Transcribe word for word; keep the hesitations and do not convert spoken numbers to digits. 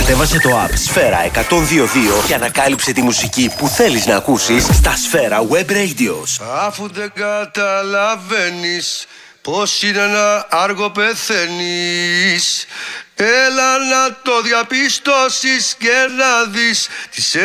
Κατέβασε το app Σφαίρα εκατόν δύο δύο και ανακάλυψε τη μουσική που θέλεις να ακούσεις στα Σφαίρα Web Radios. Αφού δεν καταλαβαίνεις πως είναι να άργο πεθαίνεις, έλα να το διαπιστώσεις και να δεις τις